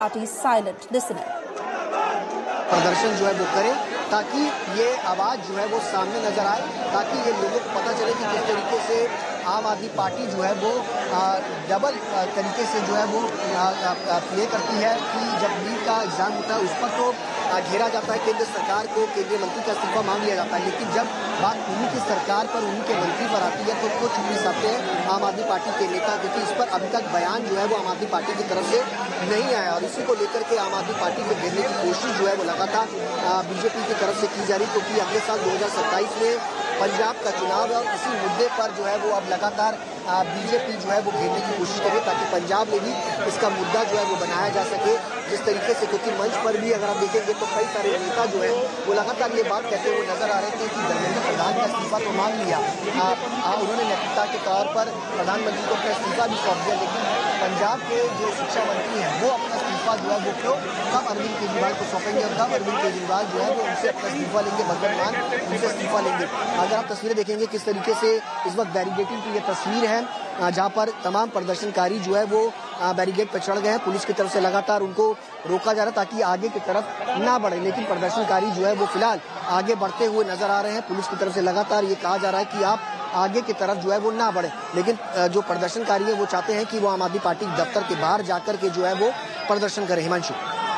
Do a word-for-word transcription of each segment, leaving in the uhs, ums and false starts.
Party silent. Listen in. प्रदर्शन जो है वो करें ताकि ये आवाज जो है वो सामने नजर आए, ताकि ये लोगों को पता चले कि किस तरीके से आम आदमी पार्टी जो है वो डबल तरीके से जो है वो प्ले करती है कि जब नीट का एग्जाम होता है उस पर तो घेरा जाता है केंद्र सरकार को, केंद्रीय मंत्री का इस्तीफा मांग लिया जाता है, लेकिन जब बात उन्हीं की सरकार पर, उन्हीं के मंत्री पर आती है तो कुछ नहीं सकते हैं आम आदमी पार्टी के नेता, क्योंकि इस पर अभी तक बयान जो है वो आम आदमी पार्टी की तरफ से नहीं आया और इसी को लेकर के आम आदमी पार्टी को घेरने की कोशिश जो है वो लगातार बीजेपी की तरफ से की जा रही, क्योंकि अगले साल दो हजार सत्ताईस में पंजाब का चुनाव है और इसी मुद्दे पर जो है वो अब लगातार बीजेपी जो है वो घेरने की कोशिश करे ताकि पंजाब में भी इसका मुद्दा जो है वो बनाया जा सके जिस तरीके से, क्योंकि मंच पर भी अगर आप देखेंगे तो कई सारे नेता जो है वो लगातार ये बात कहते हुए नजर आ रहे थे कि धर्मेंद्र प्रधान का इस्तीफा तो मांग लिया, उन्होंने नेतृत्व के तौर पर प्रधानमंत्री को अपना इस्तीफा भी सौंप दिया, लेकिन पंजाब के जो शिक्षा मंत्री हैं वो अपना इस्तीफा जो है वो क्यों कब अरविंद केजरीवाल को सौंपेंगे और कब अरविंद केजरीवाल जो है वो उनसे अपना इस्तीफा लेंगे, भगवंत मान उनसे इस्तीफा लेंगे। अगर आप तस्वीरें देखेंगे किस तरीके से इस वक्त बैरिकेडिंग की ये तस्वीर है जहां पर तमाम प्रदर्शनकारी जो है वो बैरिकेड पर चढ़ गए हैं, पुलिस की तरफ से लगातार उनको रोका जा रहा है ताकि आगे की तरफ ना बढ़े, लेकिन प्रदर्शनकारी जो है वो फिलहाल आगे बढ़ते हुए नजर आ रहे हैं। पुलिस की तरफ से लगातार ये कहा जा रहा है कि आप आगे की तरफ जो है वो ना बढ़े, लेकिन जो प्रदर्शनकारी है वो चाहते हैं कि वो आम आदमी पार्टी दफ्तर के बाहर जाकर के जो है वो प्रदर्शन करे। Himanshu.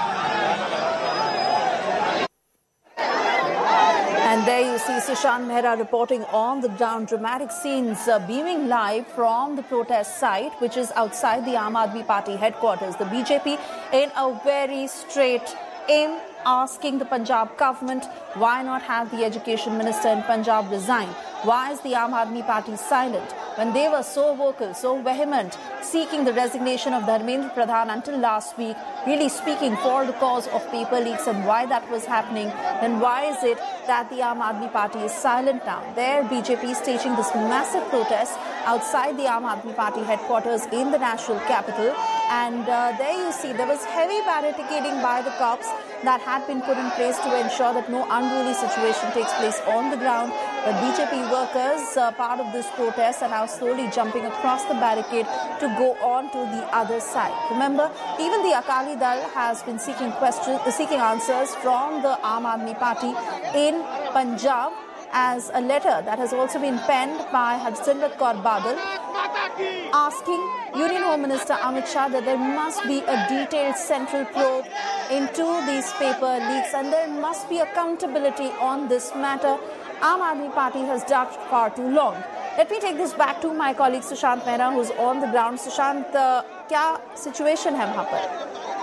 And there you see Sushant Mehra reporting on the ground. Dramatic scenes uh, beaming live from the protest site, which is outside the Aam Aadmi Party headquarters. The B J P in a very straight aim, asking the Punjab government why not have the education minister in Punjab resign. Why is the Aam Aadmi Party silent when they were so vocal, so vehement, seeking the resignation of Dharmendra Pradhan until last week, really speaking for the cause of paper leaks and why that was happening? Then why is it that the Aam Aadmi Party is silent now? There B J P is staging this massive protest outside the Aam Aadmi Party headquarters in the national capital, and uh, there you see there was heavy barricading by the cops that had been put in place to ensure that no unruly situation takes place on the ground. But B J P workers, uh, part of this protest, are now slowly jumping across the barricade to go on to the other side. Remember, even the Akali Dal has been seeking questions, uh, seeking answers from the Aam Aadmi Party in Punjab, as a letter that has also been penned by Harsimrat Kaur Badal, asking Union Home Minister Amit Shah that there must be a detailed central probe into these paper leaks and there must be accountability on this matter. Aam Aadmi Party has dug far too long. Let me take this back to my colleague Sushant Mehra, who's on the ground. Sushant, uh, क्या situation है वहाँ पर?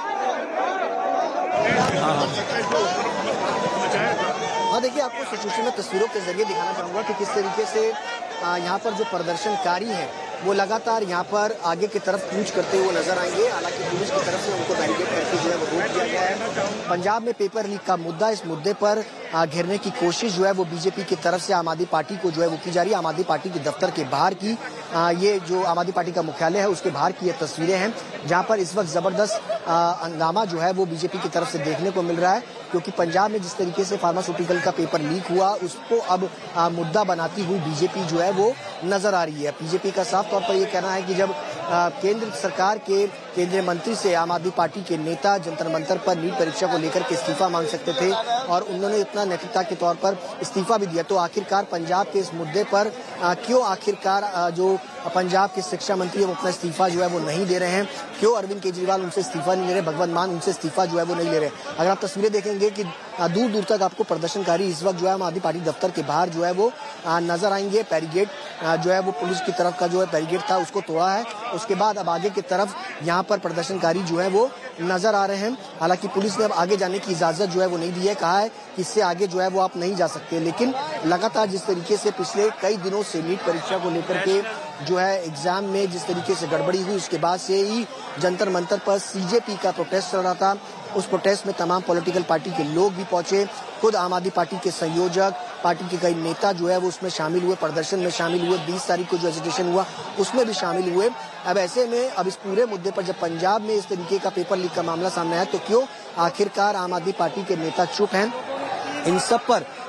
हाँ, देखिए, आपको situation में तस्वीरों के जरिए दिखाना चाहूंगा कि किस तरीके से यहाँ पर जो प्रदर्शनकारी हैं वो लगातार यहाँ पर आगे की तरफ कूच करते हुए नजर आएंगे। हालांकि पुलिस की तरफ से उनको बैरिकेड करके जो है वो रोक दिया गया है। पंजाब में पेपर लीक का मुद्दा, इस मुद्दे पर घेरने की कोशिश जो है वो बीजेपी की तरफ से आम आदमी पार्टी को जो है वो की जा रही है। आम आदमी पार्टी के दफ्तर के बाहर की ये जो आम आदमी पार्टी का मुख्यालय है उसके बाहर की ये तस्वीरें हैं जहां पर इस वक्त जबरदस्त हंगामा जो है वो बीजेपी की तरफ से देखने को मिल रहा है, क्योंकि पंजाब में जिस तरीके से फार्मास्यूटिकल का पेपर लीक हुआ उसको अब आ, मुद्दा बनाती हुई बीजेपी जो है वो नजर आ रही है। बीजेपी का साफ तौर पर यह कहना है कि जब आ, केंद्र सरकार के केंद्रीय मंत्री से आम आदमी पार्टी के नेता जंतर मंतर पर नीट परीक्षा को लेकर के इस्तीफा मांग सकते थे और उन्होंने अपना नेतृत्व के तौर पर इस्तीफा भी दिया, तो आखिरकार पंजाब के इस मुद्दे पर आ, क्यों आखिरकार आ, जो पंजाब के शिक्षा मंत्री वो अपना इस्तीफा जो है वो नहीं दे रहे हैं, क्यों अरविंद केजरीवाल उनसे इस्तीफा नहीं ले रहे, भगवंत मान उनसे इस्तीफा जो है वो नहीं ले रहे। अगर आप तस्वीरें देखेंगे कि दूर दूर तक आपको प्रदर्शनकारी इस वक्त जो है आम आदमी पार्टी दफ्तर के बाहर जो है वो नजर आएंगे। बैरिकेड जो है वो पुलिस की तरफ का जो है बैरिकेड था उसको तोड़ा है, उसके बाद अब आगे की तरफ यहाँ पर प्रदर्शनकारी जो है वो नजर आ रहे हैं। हालांकि पुलिस ने अब आगे जाने की इजाजत जो है वो नहीं दी है, कहा है कि इससे आगे जो है वो आप नहीं जा सकते, लेकिन लगातार जिस तरीके से पिछले कई दिनों से नीट परीक्षा को लेकर के जो है एग्जाम में जिस तरीके से गड़बड़ी हुई उसके बाद से ही जंतर मंतर पर सीजेपी का प्रोटेस्ट चल रहा था। उस प्रोटेस्ट में तमाम पॉलिटिकल पार्टी के लोग भी पहुंचे, खुद आम आदमी पार्टी के संयोजक, पार्टी के कई नेता जो है वो उसमें शामिल हुए, प्रदर्शन में शामिल हुए। बीस तारीख को जो एजिटेशन हुआ उसमें भी शामिल हुए। अब ऐसे में अब इस पूरे मुद्दे पर जब पंजाब में इस तरीके का पेपर लीक का मामला सामने आया तो क्यों आखिरकार आम आदमी पार्टी के नेता चुप हैं? इन सब पर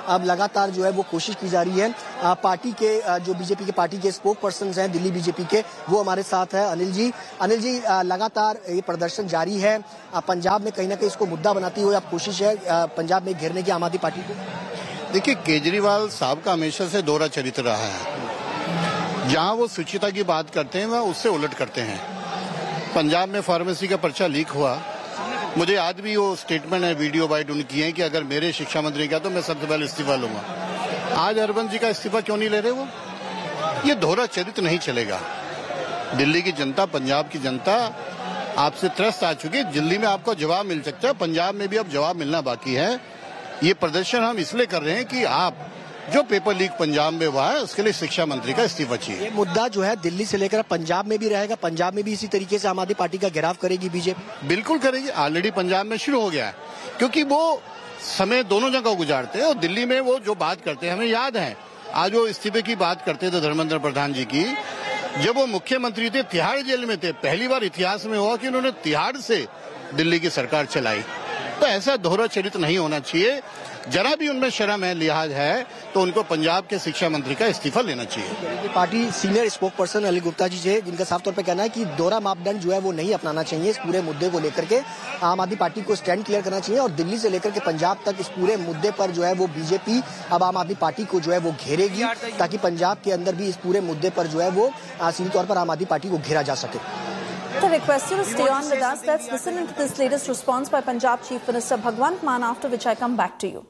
अब लगातार जो है वो कोशिश की जा रही है। पार्टी के जो बीजेपी के पार्टी के स्पोक पर्सन हैं दिल्ली बीजेपी के, वो हमारे साथ है। अनिल जी, अनिल जी लगातार ये प्रदर्शन जारी है, पंजाब में कहीं ना कहीं इसको मुद्दा बनाती हुई अब कोशिश है पंजाब में घेरने की आम आदमी पार्टी को। देखिए, केजरीवाल साहब का हमेशा से दोहरा चरित्र रहा है। जहां वो शुचिता की बात करते हैं वह उससे उलट करते हैं। पंजाब में फार्मेसी का पर्चा लीक हुआ, मुझे आज भी वो स्टेटमेंट है, वीडियो बाइट उनकी है कि अगर मेरे शिक्षा मंत्री का तो मैं सबसे पहले इस्तीफा लूंगा। आज हरबंस जी का इस्तीफा क्यों नहीं ले रहे वो? ये दोहरा चरित्र नहीं चलेगा। दिल्ली की जनता, पंजाब की जनता आपसे त्रस्त आ चुकी है। दिल्ली में आपको जवाब मिल सकता है, पंजाब में भी अब जवाब मिलना बाकी है। ये प्रदर्शन हम इसलिए कर रहे हैं कि आप जो पेपर लीक पंजाब में हुआ है उसके लिए शिक्षा मंत्री का इस्तीफा चाहिए। ये मुद्दा जो है दिल्ली से लेकर पंजाब में भी रहेगा, पंजाब में भी इसी तरीके से आम आदमी पार्टी का घेराव करेगी बीजेपी? बिल्कुल करेगी। ऑलरेडी पंजाब में शुरू हो गया है, क्योंकि वो समय दोनों जगह गुजारते हैं और दिल्ली में वो जो बात करते हैं हमें याद है। आज वो इस्तीफे की बात करते थे धर्मेंद्र प्रधान जी की, जब वो मुख्यमंत्री थे तिहाड़ जेल में थे। पहली बार इतिहास में हुआ कि उन्होंने तिहाड़ से दिल्ली की सरकार चलाई। तो ऐसा दोहरा चरित्र नहीं होना चाहिए। जरा भी उनमें शर्म है, लिहाज है, तो उनको पंजाब के शिक्षा मंत्री का इस्तीफा लेना चाहिए। Party senior spoke person Ali Gupta ji से, जिनका साफ तौर पर कहना है कि दोहरा मापदंड जो है वो नहीं अपनाना चाहिए। इस पूरे मुद्दे को लेकर के आम आदमी पार्टी को स्टैंड क्लियर करना चाहिए और दिल्ली से लेकर के पंजाब तक इस पूरे मुद्दे पर जो है वो बीजेपी अब आम आदमी पार्टी को जो है वो घेरेगी, ताकि पंजाब के अंदर भी इस पूरे मुद्दे पर जो है वो सीधी तौर पर आम आदमी पार्टी को घेरा जा सके। I request you to stay on with us. Let's listen to this latest response by Punjab Chief Minister Bhagwant Mann, after which I come back to you.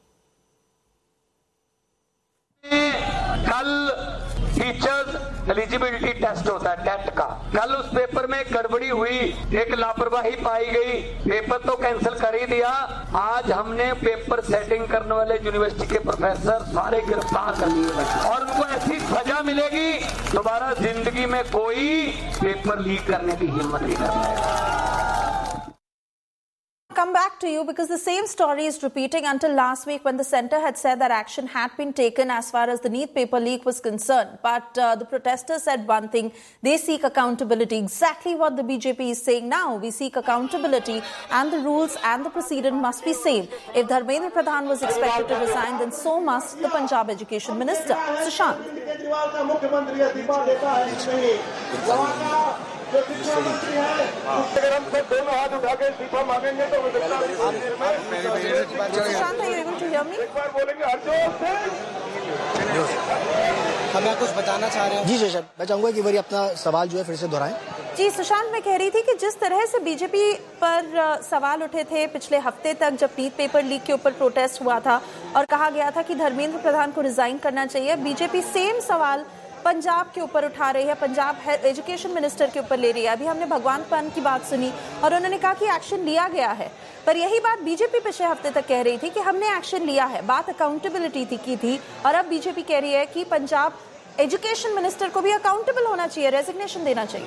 कल टीचर्स एलिजिबिलिटी टेस्ट होता है TET का, कल उस paper में गड़बड़ी हुई, एक लापरवाही पाई गई, पेपर तो कैंसिल कर ही दिया। आज हमने पेपर सेटिंग करने वाले यूनिवर्सिटी के प्रोफेसर सारे गिरफ्तार कर लिए और उनको ऐसी सजा मिलेगी दोबारा जिंदगी में कोई पेपर लीक करने की हिम्मत नहीं करेगा। Come back to you because the same story is repeating until last week when the centre had said that action had been taken as far as the NEET paper leak was concerned. But uh, the protesters said one thing, they seek accountability. Exactly what the B J P is saying now. We seek accountability and the rules and the precedent must be same. If Dharmendra Pradhan was expected to resign, then so must the Punjab Education Minister. Sushant. अगर हम सब दोनों हाथ उठा के इस्तीफा मांगेंगे तो Sushant, are you able to hear me? एक बार बोलेंगे हर जोश से। हमें कुछ बताना चाह रहे हैं? जी शशा, मैं चाहूंगा कि वही अपना सवाल जो है फिर से दोहराएं। जी सुशांत, मैं कह रही थी कि जिस तरह से बीजेपी पर सवाल उठे थे पिछले हफ्ते तक जब नीट पेपर लीक के ऊपर प्रोटेस्ट हुआ था और कहा गया था कि धर्मेंद्र प्रधान को रिजाइन करना चाहिए, बीजेपी सेम सवाल पंजाब के ऊपर उठा रही है, पंजाब एजुकेशन मिनिस्टर के ऊपर ले रही है। अभी हमने भगवंत मान की बात सुनी और उन्होंने कहा कि एक्शन लिया गया है, पर यही बात बीजेपी पिछले हफ्ते तक कह रही थी कि हमने एक्शन लिया है, बात अकाउंटेबिलिटी की थी। और अब बीजेपी कह रही है कि पंजाब एजुकेशन मिनिस्टर को भी अकाउंटेबल होना चाहिए, रेजिग्नेशन देना चाहिए।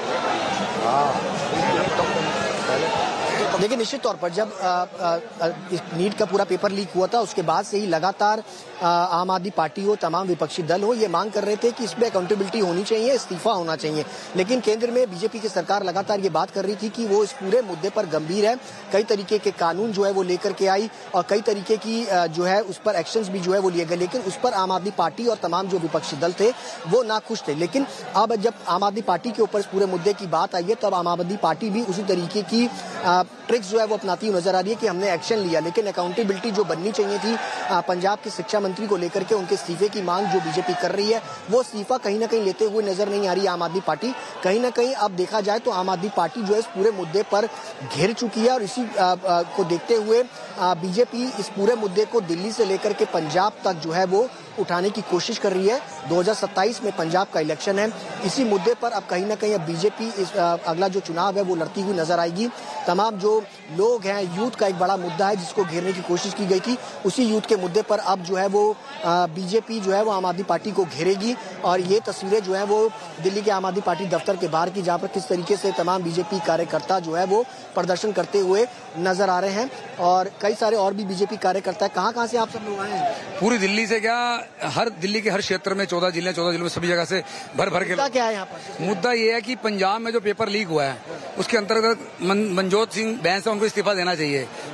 देखिए, निश्चित तौर पर जब आ, आ, नीट का पूरा पेपर लीक हुआ था उसके बाद से ही लगातार आ, आम आदमी पार्टी हो, तमाम विपक्षी दल हो, ये मांग कर रहे थे कि इसमें अकाउंटेबिलिटी होनी चाहिए, इस्तीफा होना चाहिए। लेकिन केंद्र में बीजेपी की सरकार लगातार ये बात कर रही थी कि वो इस पूरे मुद्दे पर गंभीर है, कई तरीके के कानून जो है वो लेकर के आई और कई तरीके की जो है उस पर एक्शंस भी जो है वो लिए गए। लेकिन उस पर आम आदमी पार्टी और तमाम जो विपक्षी दल थे वो नाखुश थे। लेकिन अब जब आम आदमी पार्टी के ऊपर इस पूरे मुद्दे की बात आई है तब आम आदमी पार्टी भी उसी तरीके की ट्रिक्स जो है वो अपनाती हुई नजर आ रही है कि हमने एक्शन लिया। लेकिन अकाउंटेबिलिटी जो बननी चाहिए थी पंजाब के शिक्षा मंत्री को लेकर के उनके इस्तीफे की मांग जो बीजेपी कर रही है, वो इस्तीफा कहीं ना कहीं लेते हुए नजर नहीं आ रही आम आदमी पार्टी। कहीं ना कहीं अब देखा जाए तो आम आदमी पार्टी जो है इस पूरे मुद्दे पर घेर चुकी है और इसी आ, आ, को देखते हुए बीजेपी इस पूरे मुद्दे को दिल्ली से लेकर के पंजाब तक जो है वो उठाने की कोशिश कर रही है। दो हज़ार सत्ताईस में पंजाब का इलेक्शन है, इसी मुद्दे पर अब कहीं ना कहीं अब बीजेपी इस अगला जो चुनाव है वो लड़ती हुई नजर आएगी। तमाम जो लोग हैं, यूथ का एक बड़ा मुद्दा है जिसको घेरने की कोशिश की गई थी, उसी यूथ के मुद्दे पर अब जो है वो बीजेपी जो है वो आम आदमी पार्टी को घेरेगी। और ये तस्वीरें जो है वो दिल्ली के आम आदमी पार्टी दफ्तर के बाहर की, जहाँ पर किस तरीके से तमाम बीजेपी कार्यकर्ता जो है वो प्रदर्शन करते हुए नजर आ रहे हैं। और कई सारे और भी बीजेपी कार्यकर्ता है। कहाँ कहाँ से आप सब लोग आए हैं? पूरी दिल्ली से, क्या हर दिल्ली के हर क्षेत्र में चौदह जिले चौदह जिलों में सभी जगह से भर भर के। क्या है यहाँ पर? मुद्दा ये है कि पंजाब में जो पेपर लीक हुआ है उसके अंतर्गत मन, मनजोत सिंह बैंस है, उनको इस्तीफा देना चाहिए।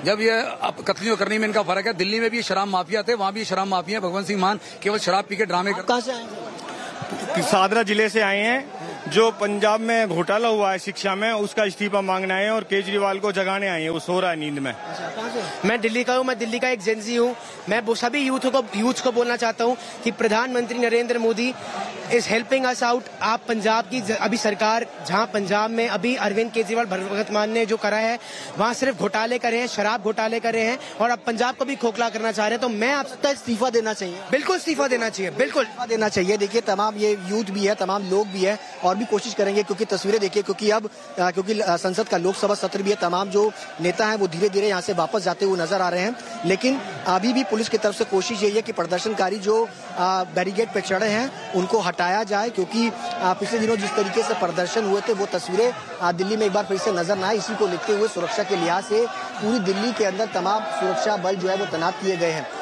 जब ये कतलियों करने में इनका फर्क है। दिल्ली में भी शराब माफिया थे, वहाँ भी शराब माफिया है। भगवंत सिंह मान केवल शराब पी के ड्रामे कहाँ से आए? सादरा जिले से आए हैं। जो पंजाब में घोटाला हुआ है शिक्षा में, उसका इस्तीफा मांगने आए हैं और केजरीवाल को जगाने आए हैं। वो सो रहा है नींद में। मैं दिल्ली का हूँ, मैं दिल्ली का एक जेंजी हूँ। मैं सभी यूथ को यूथ को बोलना चाहता हूँ कि प्रधानमंत्री Narendra Modi is helping us out. आप पंजाब की अभी सरकार, जहाँ पंजाब में अभी अरविंद केजरीवाल भगवंत मान ने जो करा है, वहाँ सिर्फ घोटाले करे हैं, शराब घोटाले करे हैं और अब पंजाब को भी खोखला करना चाह रहे हैं। तो मैं आपसे इस्तीफा देना चाहिए। बिल्कुल इस्तीफा देना चाहिए, बिल्कुल देना चाहिए। देखिए तमाम ये यूथ भी है, तमाम लोग भी है और भी कोशिश करेंगे, क्योंकि तस्वीरें देखिए, क्योंकि अब क्योंकि संसद का लोकसभा सत्र भी है। तमाम जो नेता हैं वो धीरे धीरे यहाँ से वापस जाते हुए नजर आ रहे हैं। लेकिन अभी भी पुलिस की तरफ से कोशिश यही है कि प्रदर्शनकारी जो बैरिकेड पे चढ़े हैं उनको हटाया जाए, क्योंकि पिछले दिनों जिस तरीके से प्रदर्शन हुए थे वो तस्वीरें दिल्ली में एक बार फिर से नजर न आए। इसी को देखते हुए सुरक्षा के लिहाज से पूरी दिल्ली के अंदर तमाम सुरक्षा बल जो है वो तैनात किए गए हैं।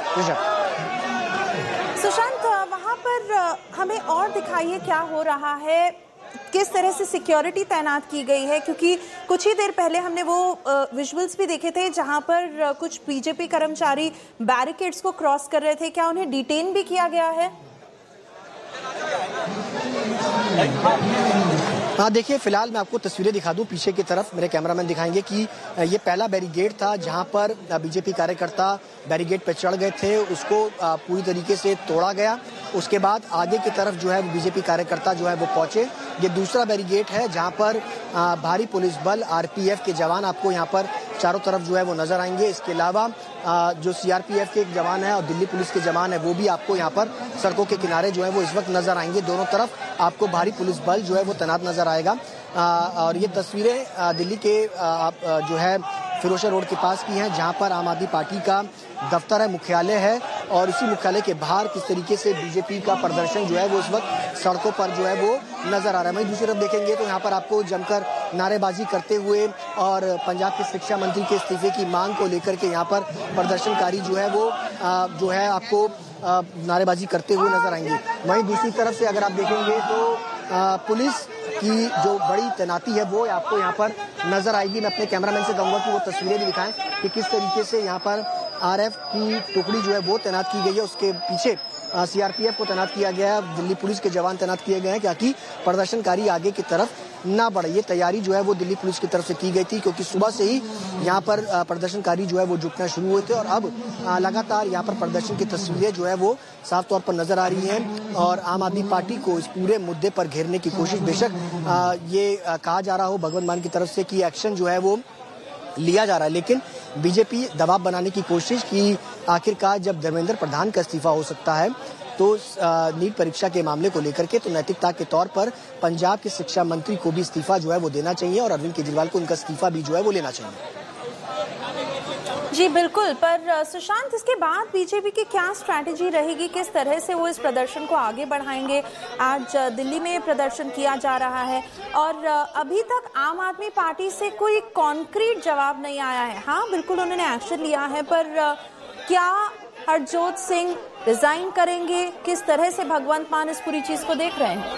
सुशांत, वहाँ पर हमें और दिखाइए क्या हो रहा है, किस तरह से सिक्योरिटी तैनात की गई है, क्योंकि कुछ ही देर पहले हमने वो विजुअल्स भी देखे थे जहां पर कुछ बीजेपी कर्मचारी बैरिकेड्स को क्रॉस कर रहे थे। क्या उन्हें डिटेन भी किया गया है? हाँ देखिए, फिलहाल मैं आपको तस्वीरें दिखा दूं पीछे की तरफ, मेरे कैमरामैन दिखाएंगे कि ये पहला बैरिकेड था जहां पर बीजेपी कार्यकर्ता बैरिकेड पर चढ़ गए थे, उसको पूरी तरीके से तोड़ा गया। उसके बाद आगे की तरफ जो है बीजेपी कार्यकर्ता जो है वो पहुंचे। ये दूसरा बैरिकेड है जहां पर भारी पुलिस बल, आरपीएफ के जवान आपको यहाँ पर चारों तरफ जो है वो नजर आएंगे। इसके अलावा जो सीआरपीएफ के जवान है और दिल्ली पुलिस के जवान है वो भी आपको यहाँ पर सड़कों के किनारे जो है वो इस वक्त नजर आएंगे। दोनों तरफ आपको भारी पुलिस बल जो है वो तैनात नजर आएगा। और ये तस्वीरें दिल्ली के जो है फिरोजशाह रोड के पास की हैं, जहां पर आम आदमी पार्टी का दफ्तर है, मुख्यालय है और इसी मुख्यालय के बाहर किस तरीके से बीजेपी का प्रदर्शन जो है वो इस वक्त सड़कों पर जो है वो नजर आ रहा है। वहीं दूसरी तरफ देखेंगे तो यहाँ पर आपको जमकर नारेबाजी करते हुए और पंजाब के शिक्षा मंत्री के इस्तीफे की मांग को लेकर के यहाँ पर प्रदर्शनकारी जो है वो जो है आपको नारेबाजी करते हुए नजर आएंगे। वहीं दूसरी तरफ से अगर आप देखेंगे तो पुलिस की जो बड़ी तैनाती है वो आपको यहाँ पर नजर आएगी। मैं अपने कैमरामैन से कहूँगा कि वो तस्वीरें भी दिखाएं कि किस तरीके से यहाँ पर आरएफ की टुकड़ी जो है वो तैनात की गई है। उसके पीछे सीआरपीएफ को तैनात किया गया है, दिल्ली पुलिस के जवान तैनात किए गए हैं ताकि प्रदर्शनकारी आगे की तरफ ना बढ़े। ये तैयारी जो है वो दिल्ली पुलिस की तरफ से की गई थी, क्योंकि सुबह से ही यहाँ पर प्रदर्शनकारी जो है वो जुटना शुरू हुए थे और अब लगातार यहाँ पर प्रदर्शन की तस्वीरें जो है वो साफ तौर पर नजर आ रही हैं। और आम आदमी पार्टी को इस पूरे मुद्दे पर घेरने की कोशिश, बेशक ये कहा जा रहा हो भगवंत मान की तरफ से कि एक्शन जो है वो लिया जा रहा है, लेकिन बीजेपी दबाव बनाने की कोशिश की आखिरकार जब धर्मेंद्र प्रधान का इस्तीफा हो सकता है तो नीट परीक्षा के मामले को लेकर के तो नैतिकता के तौर पर पंजाब के शिक्षा मंत्री को भी इस्तीफा जो है वो देना चाहिए और अरविंद केजरीवाल को उनका इस्तीफा भी जो है वो लेना चाहिए। जी बिल्कुल, पर सुशांत इसके बाद बीजेपी की क्या स्ट्रैटेजी रहेगी, किस तरह से वो इस प्रदर्शन को आगे बढ़ाएंगे? आज दिल्ली में प्रदर्शन किया जा रहा है और अभी तक आम आदमी पार्टी से कोई कॉन्क्रीट जवाब नहीं आया है। हाँ बिल्कुल उन्होंने एक्शन लिया है, पर क्या हरजोत सिंह रिजाइन करेंगे? किस तरह से भगवंत मान इस पूरी चीज को देख रहे हैं?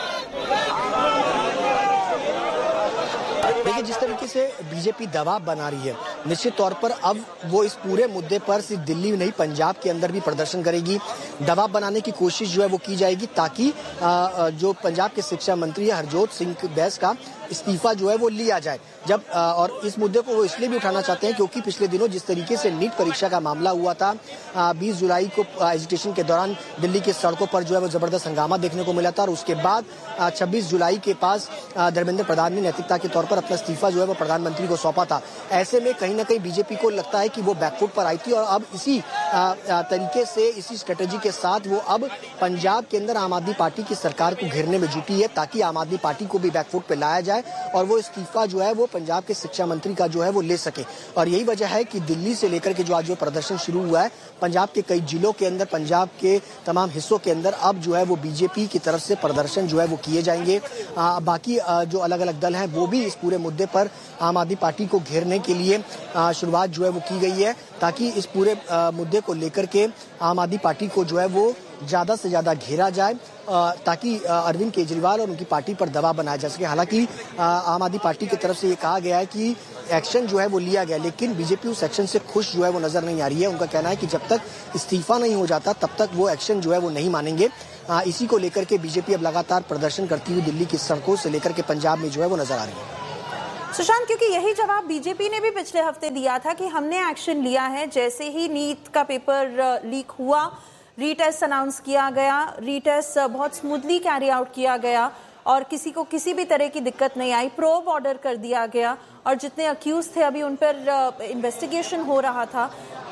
देखिए, जिस तरीके से बीजेपी दबाव बना रही है, निश्चित तौर पर अब वो इस पूरे मुद्दे पर सिर्फ दिल्ली नहीं पंजाब के अंदर भी प्रदर्शन करेगी। दबाव बनाने की कोशिश जो है वो की जाएगी ताकि जो पंजाब के शिक्षा मंत्री है हरजोत सिंह बैस का इस्तीफा जो है वो लिया जाए। जब और इस मुद्दे को वो इसलिए भी उठाना चाहते हैं क्योंकि पिछले दिनों जिस तरीके से नीट परीक्षा का मामला हुआ था, बीस जुलाई को एजिटेशन के दौरान दिल्ली की सड़कों पर जो है वो जबरदस्त हंगामा देखने को मिला था और उसके बाद छब्बीस जुलाई के पास धर्मेंद्र प्रधान ने नैतिकता के तौर पर अपना इस्तीफा जो है वो प्रधानमंत्री को सौंपा था। ऐसे में कहीं ना कहीं बीजेपी को लगता है कि वो बैकफुट पर आई थी और अब इसी तरीके से, इसी स्ट्रेटेजी के साथ वो अब पंजाब के अंदर आम आदमी पार्टी की सरकार को घेरने में जुटी है ताकि आम आदमी पार्टी को भी बैकफुट पर लाया जाए और वो इस्तीफा जो है वो पंजाब के शिक्षा मंत्री का जो है वो ले सके। और यही वजह है कि दिल्ली से लेकर के जो आज जो प्रदर्शन शुरू हुआ है, पंजाब के कई जिलों के अंदर, पंजाब के तमाम हिस्सों के अंदर अब जो है वो बीजेपी की तरफ से प्रदर्शन जो है वो किए जाएंगे। आ, बाकी आ, जो अलग अलग दल हैं वो भी इस पूरे मुद्दे पर आम आदमी पार्टी को घेरने के लिए शुरुआत जो है वो की गई है ताकि इस पूरे आ, मुद्दे को लेकर के आम आदमी पार्टी को जो है वो ज्यादा से ज्यादा घेरा जाए ताकि अरविंद केजरीवाल और उनकी पार्टी पर दबाव बनाया जा सके। हालांकि आम आदमी पार्टी की तरफ से ये कहा गया है कि एक्शन जो है वो लिया गया, लेकिन बीजेपी उस एक्शन से खुश जो है वो नजर नहीं आ रही है। उनका कहना है कि जब तक इस्तीफा नहीं हो जाता तब तक वो एक्शन जो है वो नहीं मानेंगे। आ, इसी को लेकर के बीजेपी अब लगातार प्रदर्शन करती हुई दिल्ली की सड़कों से लेकर के पंजाब में जो है वो नजर आ रही है। सुशांत, क्योंकि यही जवाब बीजेपी ने भी पिछले हफ्ते दिया था कि हमने एक्शन लिया है। जैसे ही नीट का पेपर लीक हुआ, रीटेस्ट अनाउंस किया गया, रीटेस्ट बहुत स्मूथली कैरी आउट किया गया और किसी को किसी भी तरह की दिक्कत नहीं आई। प्रोब ऑर्डर कर दिया गया और जितने अक्यूज थे अभी उन पर इन्वेस्टिगेशन हो रहा था।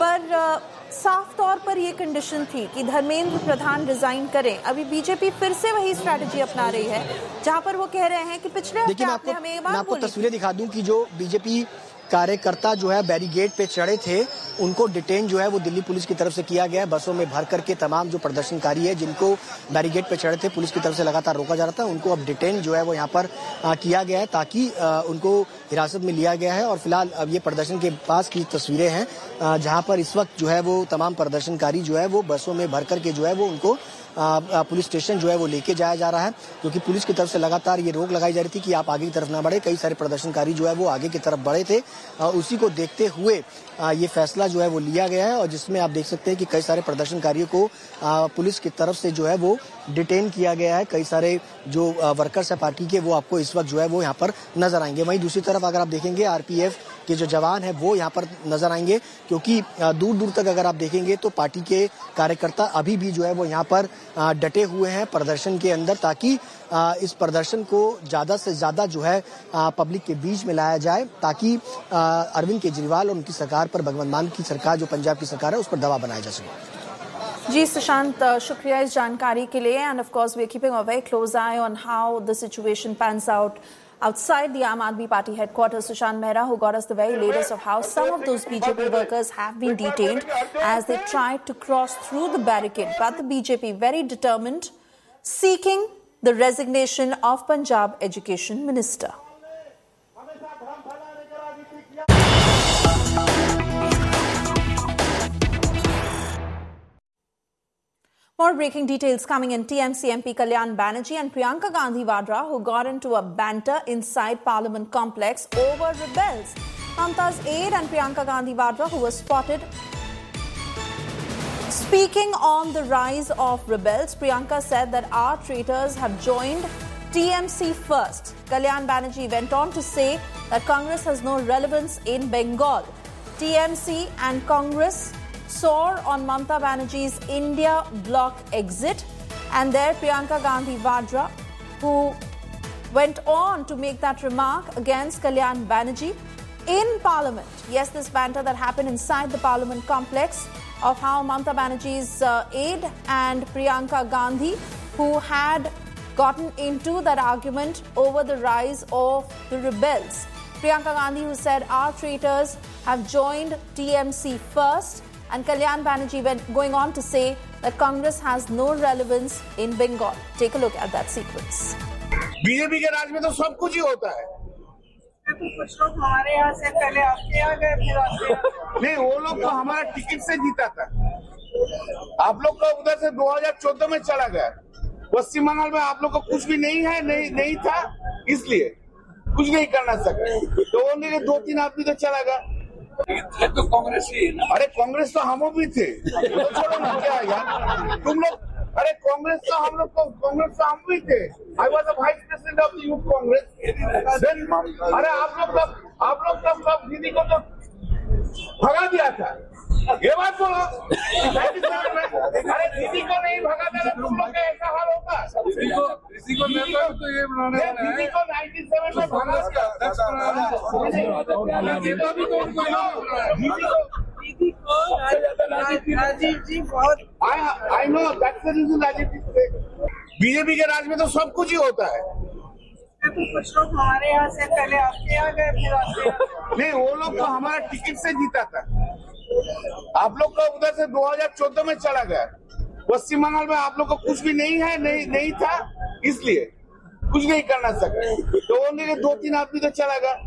पर साफ तौर पर ये कंडीशन थी कि धर्मेंद्र प्रधान रिजाइन करें। अभी बीजेपी फिर से वही स्ट्रैटेजी अपना रही है, जहां पर वो कह रहे हैं कि पिछले हफ्ते आपने हमें ये बात बोली। मैं आपको तस्वीरें दिखा दूं कि जो बीजेपी कार्यकर्ता जो है बैरिकेड पे चढ़े थे, उनको डिटेन जो है वो दिल्ली पुलिस की तरफ से किया गया है। बसों में भर करके तमाम जो प्रदर्शनकारी है जिनको बैरिकेड पे चढ़े थे, पुलिस की तरफ से लगातार रोका जा रहा था, उनको अब डिटेन जो है वो यहाँ पर आ, किया गया है ताकि आ, उनको हिरासत में लिया गया है। और फिलहाल अब ये प्रदर्शन के पास की तस्वीरें हैं जहाँ पर इस वक्त जो है वो तमाम प्रदर्शनकारी जो है वो बसों में भर करके जो है वो उनको पुलिस स्टेशन जो है वो लेके जाया जा रहा है, क्योंकि पुलिस की तरफ से लगातार ये रोक लगाई जा रही थी कि आप आगे की तरफ ना बढ़े। कई सारे प्रदर्शनकारी जो है वो आगे की तरफ बढ़े थे, उसी को देखते हुए ये फैसला जो है वो लिया गया है। और जिसमें आप देख सकते हैं कि कई सारे प्रदर्शनकारियों को पुलिस की तरफ से जो है वो डिटेन किया गया है। कई सारे जो वर्कर्स है पार्टी के, वो आपको इस वक्त जो है वो यहाँ पर नजर आएंगे। वहीं दूसरी तरफ अगर आप देखेंगे आरपीएफ के जो जवान है वो यहाँ पर नजर आएंगे, क्योंकि दूर दूर तक अगर आप देखेंगे तो पार्टी के कार्यकर्ता अभी भी जो है वो यहाँ पर डटे हुए हैं प्रदर्शन के अंदर, ताकि इस प्रदर्शन को ज्यादा से ज्यादा जो है पब्लिक के बीच में लाया जाए, ताकि अरविंद केजरीवाल और उनकी सरकार पर, भगवंत मान की सरकार जो पंजाब की सरकार है, उस पर दबाव बनाया जा सके। जी सुशांत, शुक्रिया इस जानकारी के लिए। End of course we are keeping a very close I on how the situation pans out outside the Aam Aadmi Party headquarters. Sushant Mehra, who got us the very latest of how some of those B J P workers have been detained as they tried to cross through the barricade. But the B J P very determined, seeking the resignation of Punjab Education Minister. More breaking details coming in. T M C M P Kalyan Banerjee and Priyanka Gandhi Vadra, who got into a banter inside Parliament complex over rebels. Mamta's aide and Priyanka Gandhi Vadra, who was spotted speaking on the rise of rebels. Priyanka said that our traitors have joined T M C first. Kalyan Banerjee went on to say that Congress has no relevance in Bengal. T M C and Congress soar on Mamta Banerjee's India bloc exit, and there Priyanka Gandhi Vadra, who went on to make that remark against Kalyan Banerjee in Parliament. Yes, this banter that happened inside the Parliament complex of how Mamta Banerjee's uh, aide and Priyanka Gandhi, who had gotten into that argument over the rise of the rebels. Priyanka Gandhi, who said our traitors have joined T M C first, and Kalyan Banerjee went going on to say that Congress has no relevance in Bengal. Take a look at that sequence. BJP के राज में तो सब कुछ ही होता है। तो कुछ लोग हमारे यहाँ से पहले आपके यहाँ गए, फिर आपके यहाँ नहीं, वो लोग तो हमारा टिकट से जीता था। आप लोग का उधर से दो हज़ार चौदह में चला गया। पश्चिम बंगाल में आप लोग को कुछ भी नहीं है, नहीं नहीं था, इसलिए कुछ नहीं करना सके। तो ओनली दो तीन आदमी तो चला गया। तो कांग्रेस ही है ना। अरे कांग्रेस तो हम भी थे, तो छोड़ो ना, क्या यार तुम लोग। अरे कांग्रेस तो हम लोग को, कांग्रेस तो हम भी थे। I was the vice president of the youth Congress. अरे आप लोग तो आप लोग तो सब दीदी को तो भगा दिया था, ये बात बोलो। अरे दीदी को नहीं भगाता था, तुम लोग का ऐसा हाल होगा। दीदी को तो ये बनाने वाला है। दीदी को नाइन्टी सेवन में भगा दीदी को राजीव जी बहुत I know that's the reason Rajiv ji. BJP के राज में तो सब कुछ ही होता है। तो कुछ लोग हमारे यहाँ से पहले आपके यहाँ गए, फिर आपके यहाँ नहीं, वो लोग तो हमारा टिकट से जीता था। आप लोग का उधर से दो हज़ार चौदह में चला गया। पश्चिम बंगाल में आप लोग को कुछ भी नहीं है, नहीं नहीं था, इसलिए कुछ नहीं करना सके। तो ओनली दो तीन आदमी तो चला गया।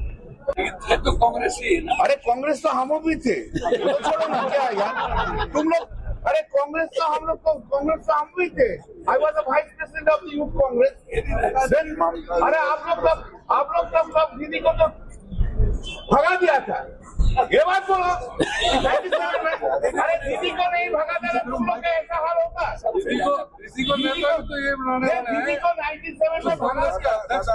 तो कांग्रेस ही है ना। अरे कांग्रेस तो हम भी थे, तो छोड़ो ना, क्या यार तुम लोग। अरे कांग्रेस का हम लोग को कांग्रेस का हम भी थे. I was the vice president of the youth congress. Then अरे आप लोग तब आप लोग तब तब दीदी को तो भगा दिया था. ये बात बोलो. अरे दीदी को नहीं भगा था तो तुम लोग का ऐसा हाल होगा. दीदी को दीदी को नेता तो ये बनाने वाला है. दीदी को सत्तानवे में भगा दिया.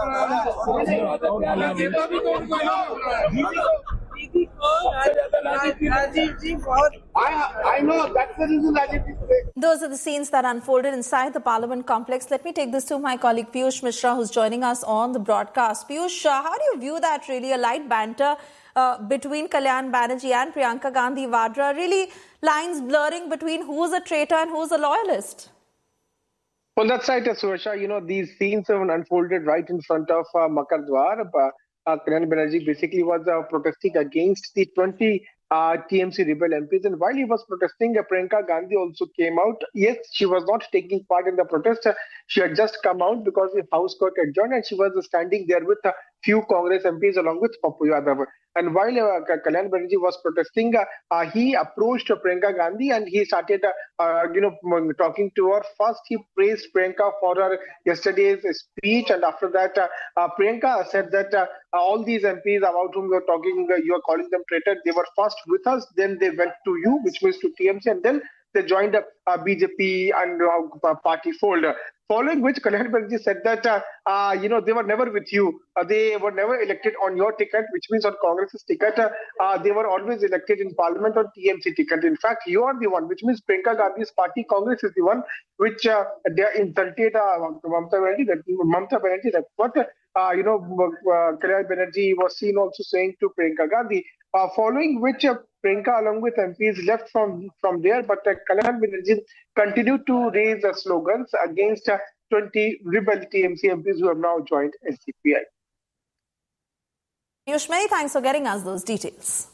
नेता भी तो उनको दीदी को दीदी को राजीव जी बहुत. I I know that's the reason Rajiv ji. Those are the scenes that unfolded inside the Parliament complex. Let me take this to my colleague Piyush Mishra, who's joining us on the broadcast. Piyush, uh, how do you view that? Really, a light banter uh, between Kalyan Banerjee and Priyanka Gandhi Vadra, really lines blurring between who's a traitor and who's a loyalist. Well, that's right, Sursha. You know, these scenes have unfolded right in front of uh, Makar Dwar. Uh, uh, Kalyan Banerjee basically was uh, protesting against the twenty uh, T M C rebel M Ps. And while he was protesting, uh, Priyanka Gandhi also came out. Yes, she was not taking part in the protest. Uh, she had just come out because the House got adjourned and she was uh, standing there with a few Congress M Ps along with Pappu Yadav. And while uh, Kalyan Banerjee was protesting, uh, uh, he approached uh, Priyanka Gandhi and he started, uh, uh, you know, talking to her. First, he praised Priyanka for her yesterday's speech, and after that, uh, uh, Priyanka said that uh, all these M Ps about whom you are talking, uh, you are calling them traitors, they were first with us, then they went to you, which means to T M C, and then they joined up uh, B J P and uh, party fold. Following which, Kalyan Banerjee said that, uh, uh, you know, they were never with you. Uh, they were never elected on your ticket, which means on Congress's ticket. Uh, uh, they were always elected in Parliament on T M C ticket. In fact, you are the one, which means Priyanka Gandhi's party, Congress, is the one which uh, they insulted uh, Mamata Banerjee. That, Mamata Banerjee, that's what, uh, you know, uh, Kalyan Banerjee was seen also saying to Priyanka Gandhi. Uh, following which, uh, Priyanka along with M Ps left from, from there, but uh, Kalyan Banerjee continued to raise uh, slogans against uh, twenty rebel T M C M Ps who have now joined S D P I. Piyush, many thanks for getting us those details.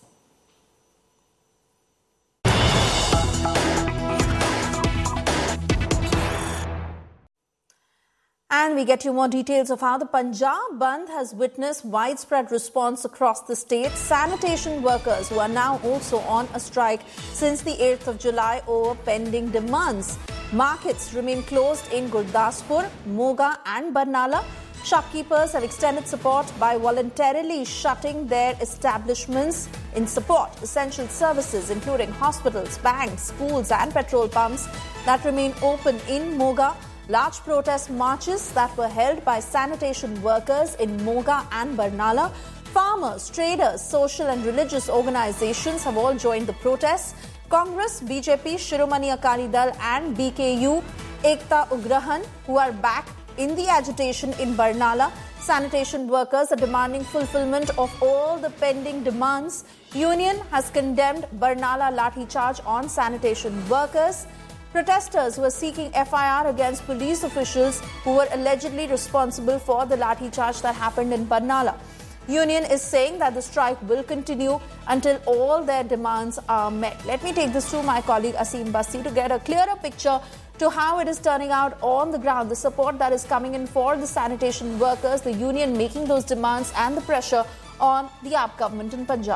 And we get you more details of how the Punjab Bandh has witnessed widespread response across the state. Sanitation workers who are now also on a strike since the eighth of July over pending demands. Markets remain closed in Gurdaspur, Moga and Barnala. Shopkeepers have extended support by voluntarily shutting their establishments in support. Essential services including hospitals, banks, schools and petrol pumps that remain open in Moga. Large protest marches that were held by sanitation workers in Moga and Barnala. Farmers, traders, social and religious organizations have all joined the protests. Congress, B J P, Shiromani Akali Dal and B K U, Ekta Ugrahan, who are back in the agitation in Barnala. Sanitation workers are demanding fulfillment of all the pending demands. Union has condemned Barnala lathi charge on sanitation workers. Protesters were seeking F I R against police officials who were allegedly responsible for the lathi charge that happened in Barnala. Union is saying that the strike will continue until all their demands are met. Let me take this to my colleague Asim Basti to get a clearer picture to how it is turning out on the ground, the support that is coming in for the sanitation workers, the union making those demands and the pressure on the A P government in Punjab.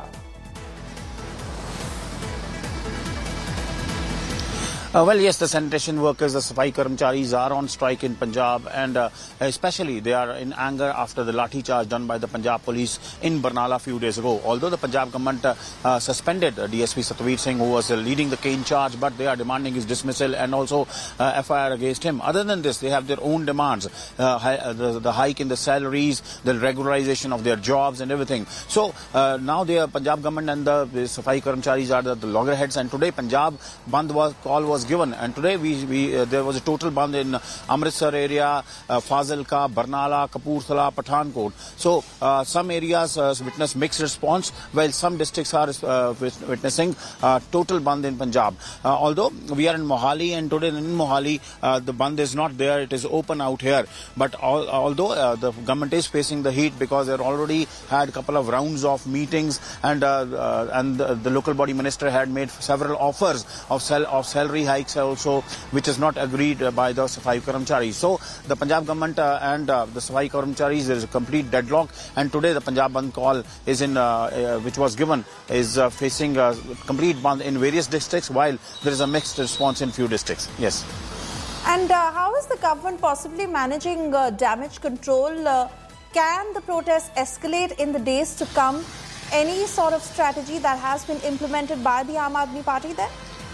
Uh, well, yes, the sanitation workers, the Safai Karamcharis are on strike in Punjab, and uh, especially they are in anger after the lathi charge done by the Punjab police in Barnala a few days ago. Although the Punjab government uh, uh, suspended uh, D S P Satveer Singh, who was uh, leading the cane charge, but they are demanding his dismissal and also uh, F I R against him. Other than this, they have their own demands, uh, hi, uh, the, the hike in the salaries, the regularization of their jobs and everything. So uh, now the Punjab government and the, the Safai Karamcharis are the, the loggerheads, and today Punjab Bandh was, call was given, and today we, we uh, there was a total bandh in Amritsar area, uh, Fazilka, Barnala, Kapurthala, Pathankot. So uh, some areas uh, witness mixed response, while some districts are uh, witnessing uh, total bandh in Punjab. Uh, although we are in Mohali, and today in Mohali uh, the bandh is not there, it is open out here. But all, although uh, the government is facing the heat because they already had a couple of rounds of meetings, and uh, uh, and the, the local body minister had made several offers of, sal of salary hikes also, which is not agreed by the Safai Karamcharis. So the Punjab government uh, and uh, the Safai Karamcharis, there is a complete deadlock, and today the Punjab Bandh call is in, uh, uh, which was given, is uh, facing a complete bandh in various districts, while there is a mixed response in few districts. Yes. And uh, how is the government possibly managing uh, damage control? Uh, can the protests escalate in the days to come? Any sort of strategy that has been implemented by the Aam Aadmi Party there?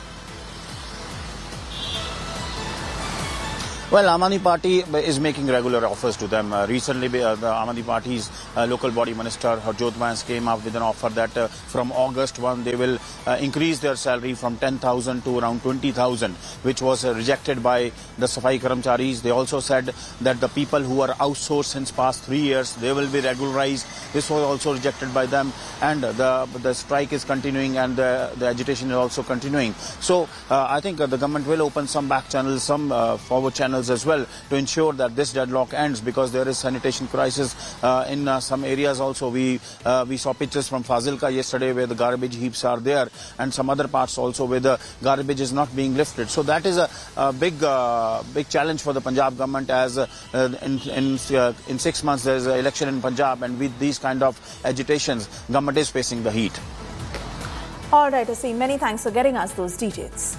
Well, Aam Aadmi Party is making regular offers to them. Uh, recently, uh, the Aam Aadmi Party's uh, local body minister, Harjot Vance, came up with an offer that uh, from August first, they will uh, increase their salary from ten thousand to around twenty thousand, which was uh, rejected by the Safai Karamcharis. They also said that the people who are outsourced since past three years, they will be regularized. This was also rejected by them, and the the strike is continuing, and the, the agitation is also continuing. So, uh, I think uh, the government will open some back channels, some uh, forward channels as well, to ensure that this deadlock ends, because there is sanitation crisis uh, in uh, some areas also. We uh, we saw pictures from Fazilka yesterday where the garbage heaps are there, and some other parts also where the garbage is not being lifted. So that is a, a big uh, big challenge for the Punjab government, as uh, in in, uh, in six months there is an election in Punjab, and with these kind of agitations, government is facing the heat. All right, Aseem, many thanks for getting us those details.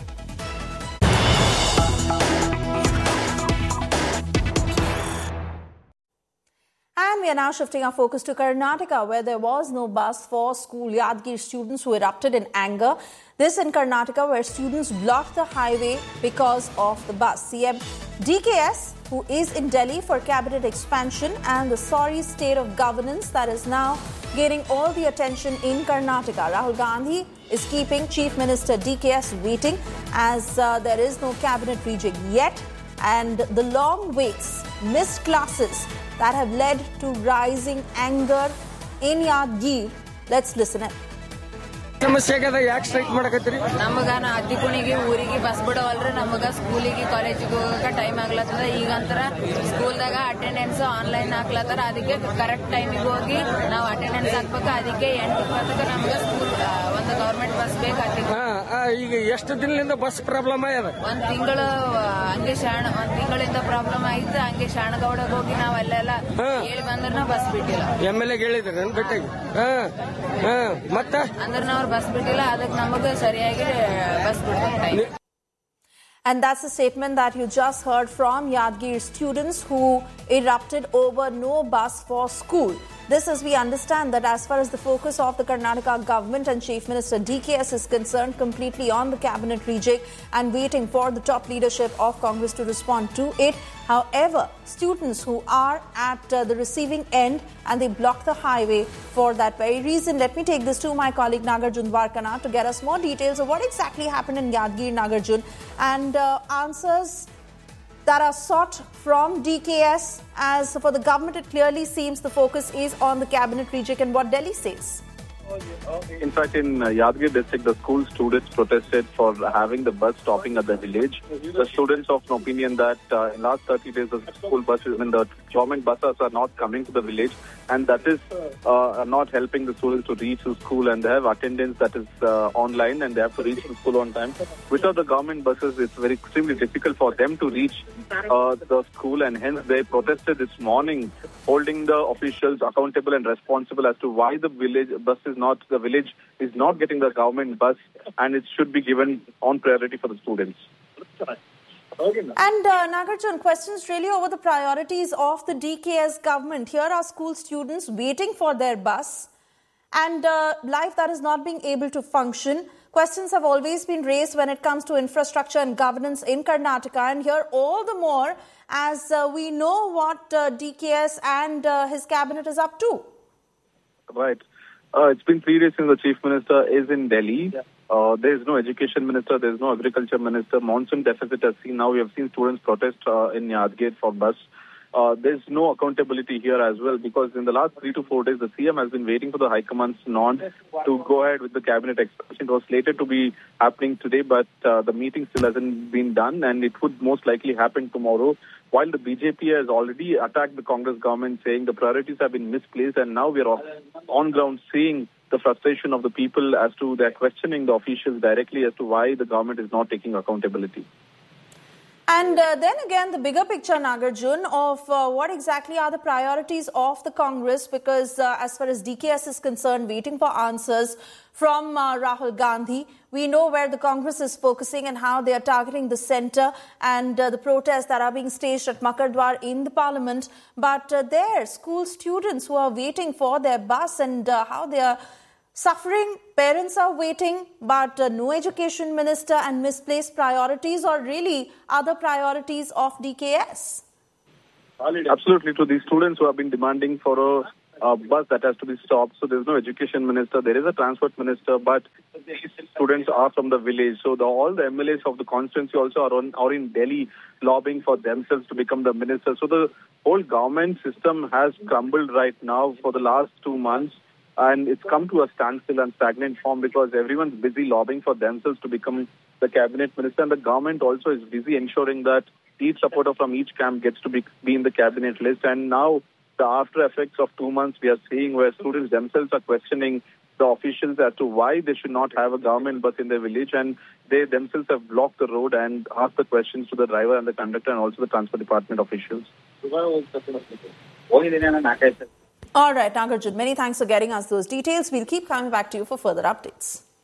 And we are now shifting our focus to Karnataka, where there was no bus for school Yadgir students who erupted in anger. This in Karnataka, where students blocked the highway because of the bus. C M D K S, who is in Delhi for cabinet expansion, and the sorry state of governance that is now gaining all the attention in Karnataka. Rahul Gandhi is keeping Chief Minister D K S waiting, as uh, there is no cabinet rejig yet, and the long waits, missed classes that have led to rising anger in Yadgir. Let's listen in. ಸಮಸ್ಯೆ ಆಗದ ಯಾಕೆ strike ಮಾಡಕತ್ತೀರಿ? ನಮಗ ನಾ ಅತ್ತಿಕುಣಿಗೆ ಊರಿಗೆ bus ಬಿಡವಲ್ರಿ, ನಮಗ ಸ್ಕೂಲಿಗೆ ಕಾಲೇಜಿಗೆ ಹೋಗಕ ಟೈಮ್ ಆಗ್ಲತ್ತದ. ಈಗಂತರ ಸ್ಕೂಲ್ದಾಗ ಅಟೆಂಡೆನ್ಸ್ ಆನ್ಲೈನ್ ಹಾಕ್ಲತ್ತಾರ, ಅದಕ್ಕೆ ಕರೆಕ್ಟ್ ಟೈಮಿಗೆ ಹೋಗಿ ನಾವು ಅಟೆಂಡೆನ್ಸ್ ಹಾಕ್ಬೇಕು. ಅದಕ್ಕೆ ಎಂಟು ಇಪ್ಪತ್ತಕ್ಕೆ ನಮಗ ಸ್ಕೂಲ್ ಒಂದು ಗವರ್ಮೆಂಟ್ ಬಸ್ ಬೇಕಾಗ್ತಿತ್ತು. ಈಗ ಎಷ್ಟು ದಿನದಿಂದ ಬಸ್ ಪ್ರಾಬ್ಲಮ್ ಆಗ್ಯದ? ಒಂದ್ ತಿಂಗಳು ಹಂಗೆ ಶಾಣ ಒಂದ್ ತಿಂಗಳಿಂದ ಪ್ರಾಬ್ಲಮ್ ಆಯ್ತು. ಹಂಗೆ ಶಾಣಗೌಡಗೆ ಹೋಗಿ ನಾವ್ ಅಲ್ಲೆಲ್ಲ ಹೇಳಿ ಬಂದ್ರ ಬಸ್ ಬಿಟ್ಟಿಲ್ಲ. ಎಮ್ ಎಲ್ ಎ ಹೇಳಿದ್ರಿ ಬಿಟ್ಟಾಗಿ ಮತ್ತ ಅಂದ್ರ ನಾವ್ ಬಸ್ ಬಿಟ್ಟಿಲ್ಲ, ಅದಕ್ಕೆ ನಮಗ ಸರಿಯಾಗಿ ಬಸ್ ಬಿಡ್ತಾರೆ. And that's the statement that you just heard from Yadgir students who erupted over no bus for school. This, as we understand, that as far as the focus of the Karnataka government and Chief Minister D K S is concerned, completely on the cabinet rejig and waiting for the top leadership of Congress to respond to it. However, students who are at uh, the receiving end, and they block the highway for that very reason. Let me take this to my colleague Nagarjun Dwarkana to get us more details of what exactly happened in Yadgir, Nagarjun, and uh, answers that are sought from D K S. As for the government, it clearly seems the focus is on the cabinet rejig and what Delhi says. In fact, in uh, Yadgir district, the school students protested for having the bus stopping at the village. The students of an opinion that uh, in last thirty days, the school buses, I mean, the government buses are not coming to the village, and that is uh, not helping the students to reach the school, and they have attendance that is uh, online, and they have to reach the school on time. Without the government buses, it's very extremely difficult for them to reach uh, the school, and hence they protested this morning, holding the officials accountable and responsible as to why the village bus is not, the village is not getting the government bus, and it should be given on priority for the students. And uh, Nagarjun, questions really over the priorities of the D K S government. Here are school students waiting for their bus, and uh, life that is not being able to function. Questions have always been raised when it comes to infrastructure and governance in Karnataka, and here all the more as uh, we know what uh, D K S and uh, his cabinet is up to. Right. Uh, it's been three days since the Chief Minister is in Delhi. Uh, there is no education minister, there is no agriculture minister. Monsoon deficit has seen, now we have seen students protest uh, in Yadgir for bus. Uh, there's no accountability here as well, because in the last three to four days, the C M has been waiting for the High Command's nod to go ahead with the cabinet expansion. It was slated to be happening today, but uh, the meeting still hasn't been done, and it would most likely happen tomorrow. While the B J P has already attacked the Congress government, saying the priorities have been misplaced, and now we are on ground seeing the frustration of the people as to they're questioning the officials directly as to why the government is not taking accountability. And uh, then again, the bigger picture, Nagarjun, of uh, what exactly are the priorities of the Congress, because uh, as far as D K S is concerned, waiting for answers from uh, Rahul Gandhi. We know where the Congress is focusing and how they are targeting the centre and uh, the protests that are being staged at Makardwar in the parliament. But uh, there, school students who are waiting for their bus and uh, how they are suffering, parents are waiting, but uh, no education minister and misplaced priorities, or really other priorities of D K S? Absolutely true. These students who have been demanding for a uh, bus that has to be stopped. So there's no education minister. There is a transport minister, but these students are from the village. So the, all the M L As of the constituency also are, on, are in Delhi lobbying for themselves to become the minister. So the whole government system has crumbled right now for the last two months. And it's come to a standstill and stagnant form because everyone's busy lobbying for themselves to become the cabinet minister. And the government also is busy ensuring that each supporter from each camp gets to be, be in the cabinet list. And now the after effects of two months we are seeing where students themselves are questioning the officials as to why they should not have a government bus in their village. And they themselves have blocked the road and asked the questions to the driver and the conductor and also the transport department officials. All right, Nagarjun, many thanks for getting us those details. We'll keep coming back to you for further updates.